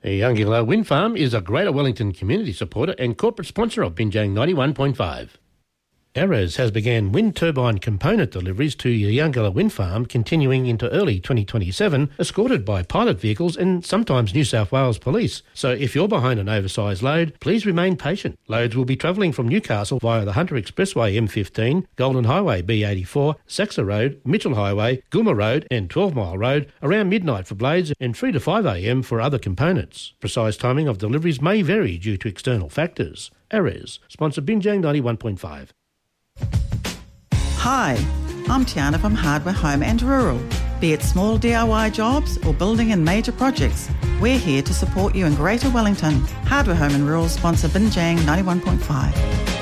Youngilla Wind Farm is a Greater Wellington community supporter and corporate sponsor of Binjang 91.5. Erez has began wind turbine component deliveries to Youngilla Wind Farm continuing into early 2027, escorted by pilot vehicles and sometimes New South Wales Police. So if you're behind an oversized load, please remain patient. Loads will be travelling from Newcastle via the Hunter Expressway M15, Golden Highway B84, Saxa Road, Mitchell Highway, Gulma Road and 12 Mile Road around midnight for blades and 3 to 5 a.m. for other components. Precise timing of deliveries may vary due to external factors. Erez, sponsor Binjang 91.5. Hi, I'm Tiana from Hardware Home and Rural. Be it small DIY jobs or building and major projects, we're here to support you in Greater Wellington. Hardware Home and Rural sponsor Binjang 91.5.